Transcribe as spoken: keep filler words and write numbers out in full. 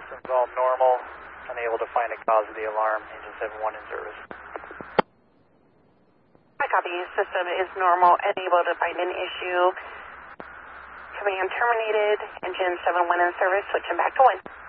Systems all normal. Unable to find a cause of the alarm. Engine seven one in service. I copy. System is normal. Unable to find an issue. Command terminated. Engine seven one in service. Switching back to one.